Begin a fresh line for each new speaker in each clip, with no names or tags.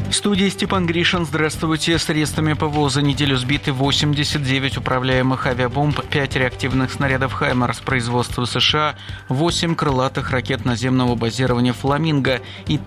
В студии Степан Гришин. Здравствуйте. Средствами ПВО за неделю сбиты 89 управляемых авиабомб, 5 реактивных снарядов «Хаймарс» производства США, 8 крылатых ракет наземного базирования «Фламинго» и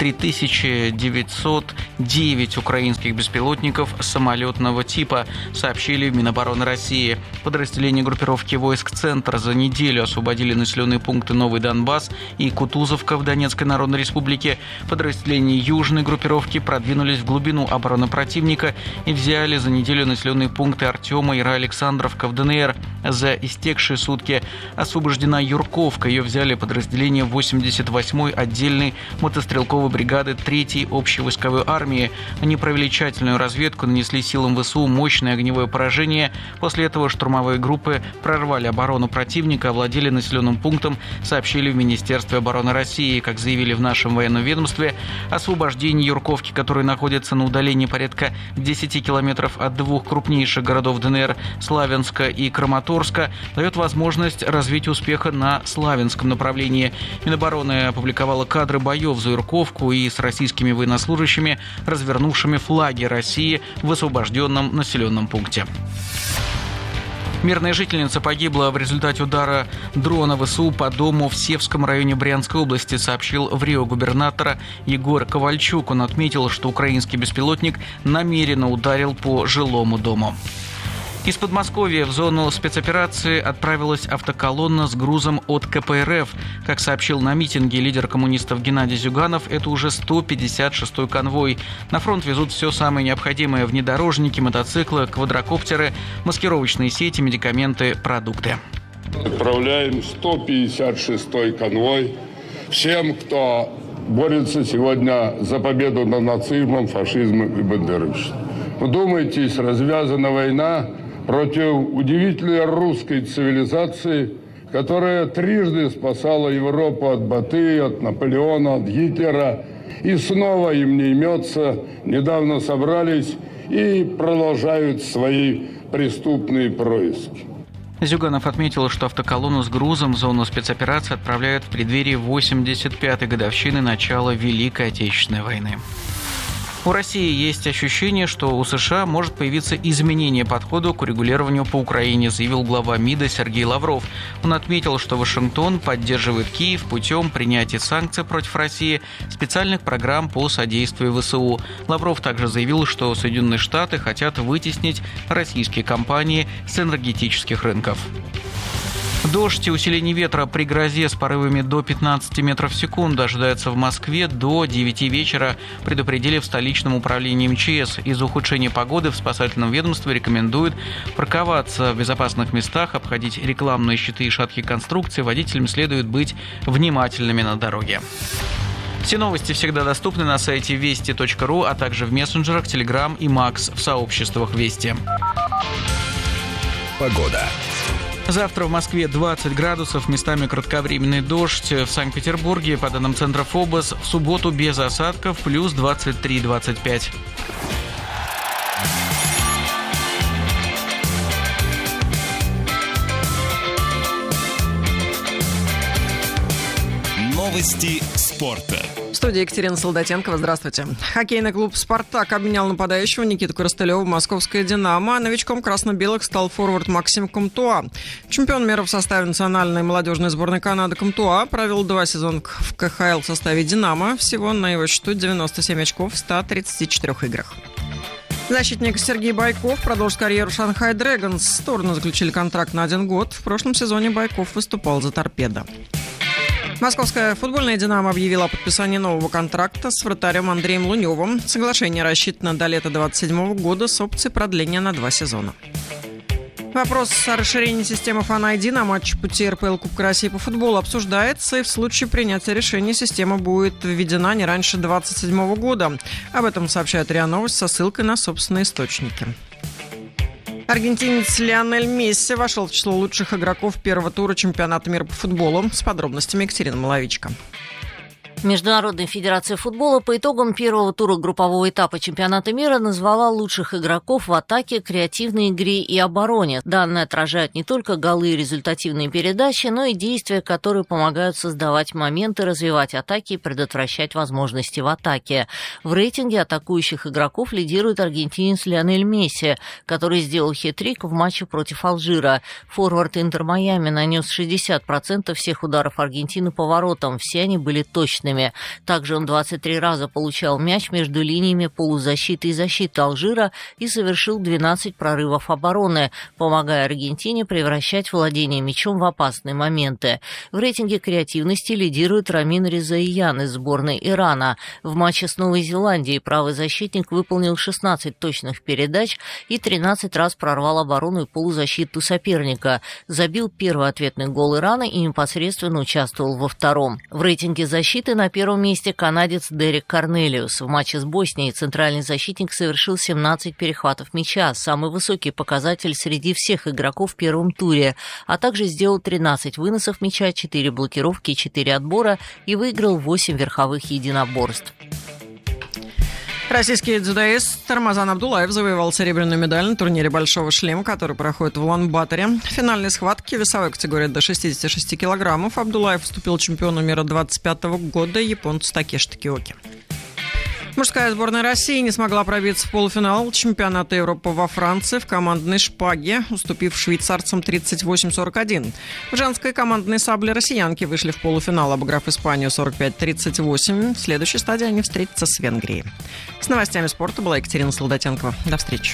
3909 украинских беспилотников самолетного типа, сообщили в Минобороны России. Подразделения группировки войск «Центр» за неделю освободили населенные пункты Новый Донбасс и Кутузовка в Донецкой Народной Республике. Подразделения южной группировки продвинулись в глубину обороны противника и взяли за неделю населенные пункты Артема и Александровка в ДНР. За истекшие сутки освобождена Юрковка. Ее взяли подразделения 88-й отдельной мотострелковой бригады 3-й общевойсковой армии. Они провели тщательную разведку, нанесли силам ВСУ мощное огневое поражение. После этого штурмовые группы прорвали оборону противника, овладели населенным пунктом, сообщили в Министерстве обороны России. Как заявили в нашем военном ведомстве, освобождение Юрковки, который находится на удалении порядка 10 километров от двух крупнейших городов ДНР Славянска и Краматорска, дает возможность развития успеха на Славянском направлении. Минобороны опубликовала кадры боев за Юрковку и с российскими военнослужащими, развернувшими флаги России в освобожденном населенном пункте. Мирная жительница погибла в результате удара дрона ВСУ по дому в Севском районе Брянской области, сообщил в Рио губернатор Егор Ковальчук. Он отметил, что украинский беспилотник намеренно ударил по жилому дому. Из Подмосковья в зону спецоперации отправилась автоколонна с грузом от КПРФ. Как сообщил на митинге лидер коммунистов Геннадий Зюганов, это уже 156-й конвой. На фронт везут все самое необходимое: внедорожники, мотоциклы, квадрокоптеры, маскировочные сети, медикаменты, продукты.
Отправляем 156-й конвой всем, кто борется сегодня за победу над нацизмом, фашизмом и бандеровщиной. Вдумайтесь, развязана война против удивительной русской цивилизации, которая трижды спасала Европу от Батыя, от Наполеона, от Гитлера. И снова им не имется. Недавно собрались и продолжают свои преступные происки.
Зюганов отметил, что автоколонну с грузом в зону спецоперации отправляют в преддверии 85-й годовщины начала Великой Отечественной войны. У России есть ощущение, что у США может появиться изменение подхода к урегулированию по Украине, заявил глава МИДа Сергей Лавров. Он отметил, что Вашингтон поддерживает Киев путем принятия санкций против России, специальных программ по содействию ВСУ. Лавров также заявил, что Соединенные Штаты хотят вытеснить российские компании с энергетических рынков. Дождь и усиление ветра при грозе с порывами до 15 метров в секунду ожидается в Москве до 9 вечера, предупредили в столичном управлении МЧС. Из-за ухудшения погоды в спасательном ведомстве рекомендуют парковаться в безопасных местах, обходить рекламные щиты и шаткие конструкции. Водителям следует быть внимательными на дороге. Все новости всегда доступны на сайте вести.ру, а также в мессенджерах Telegram и Max в сообществах Вести.
Погода.
Завтра в Москве 20 градусов, местами кратковременный дождь. В Санкт-Петербурге, по данным Центра ФОБОС, в субботу без осадков, плюс 23-25.
Новости спорта.
В студии Екатерина Солдатенкова. Здравствуйте. Хоккейный клуб «Спартак» обменял нападающего Никиту Коростылева в московское «Динамо». Новичком красно-белых стал форвард Максим Комтуа. Чемпион мира в составе национальной молодежной сборной Канады Комтуа провел 2 сезона в КХЛ в составе «Динамо». Всего на его счету 97 очков в 134 играх. Защитник Сергей Байков продолжит карьеру «Шанхай Дрэгонс». Стороны заключили контракт на 1 год. В прошлом сезоне Байков выступал за «Торпедо». Московская футбольная «Динамо» объявила о подписании нового контракта с вратарем Андреем Луневым. Соглашение рассчитано до лета 2027 года с опцией продления на 2 сезона. Вопрос о расширении системы Fan ID на матче пути РПЛ Кубка России по футболу обсуждается, и в случае принятия решения система будет введена не раньше 2027 года. Об этом сообщает РИА Новости со ссылкой на собственные источники. Аргентинец Лионель Месси вошел в число лучших игроков первого тура чемпионата мира по футболу. С подробностями Екатерина Маловичка.
Международная федерация футбола по итогам первого тура группового этапа чемпионата мира назвала лучших игроков в атаке, креативной игре и обороне. Данные отражают не только голы и результативные передачи, но и действия, которые помогают создавать моменты, развивать атаки и предотвращать возможности в атаке. В рейтинге атакующих игроков лидирует аргентинец Лионель Месси, который сделал хет-трик в матче против Алжира. Форвард Интер Майами нанес 60% всех ударов Аргентины по воротам. Все они были точными. Также он 23 раза получал мяч между линиями полузащиты и защиты Алжира и совершил 12 прорывов обороны, помогая Аргентине превращать владение мячом в опасные моменты. В рейтинге креативности лидирует Рамин Резаиян из сборной Ирана. В матче с Новой Зеландией правый защитник выполнил 16 точных передач и 13 раз прорвал оборону и полузащиту соперника. Забил первый ответный гол Ирана и непосредственно участвовал во втором. В рейтинге защиты на первом месте канадец Дерек Корнелиус. В матче с Боснией центральный защитник совершил 17 перехватов мяча, самый высокий показатель среди всех игроков в первом туре, а также сделал 13 выносов мяча, 4 блокировки, 4 отбора и выиграл 8 верховых единоборств.
Российский дзюдоист Рамазан Абдулаев завоевал серебряную медаль на турнире «Большого шлема», который проходит в Улан-Баторе. В финальной схватке весовой категории до 66 килограммов Абдулаев уступил чемпиону мира 2025 года японцу Такеши Такиоки. Мужская сборная России не смогла пробиться в полуфинал чемпионата Европы во Франции в командной шпаге, уступив швейцарцам 38-41. В женской командной сабле россиянки вышли в полуфинал, обыграв Испанию 45-38. В следующей стадии они встретятся с Венгрией. С новостями спорта была Екатерина Солдатенкова. До встречи.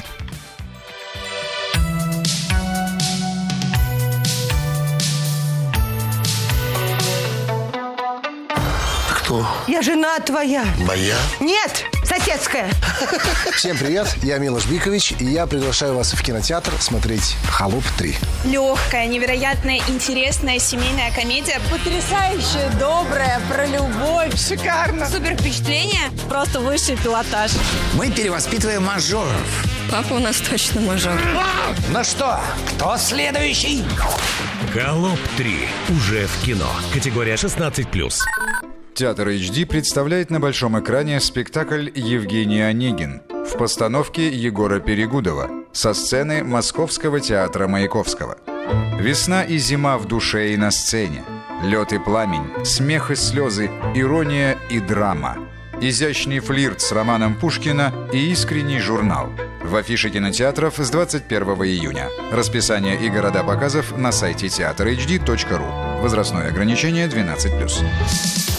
Кто?
Я жена твоя.
Моя?
Нет, соседская.
Всем привет, я Милош Бикович, и я приглашаю вас в кинотеатр смотреть «Холоп 3».
Легкая, невероятная, интересная семейная комедия.
Потрясающая, добрая, про любовь, шикарно.
Супер впечатление, просто высший пилотаж.
Мы перевоспитываем мажоров.
Папа у нас точно мажор.
Ну что, кто следующий?
«Холоп 3» уже в кино. Категория 16+.
Театр HD представляет на большом экране спектакль «Евгений Онегин» в постановке Егора Перегудова со сцены Московского театра Маяковского. Весна и зима в душе и на сцене. Лед и пламень, смех и слезы, ирония и драма. Изящный флирт с романом Пушкина и искренний журнал. В афише кинотеатров с 21 июня. Расписание и города показов на сайте teatrhd.ru. Возрастное ограничение 12+.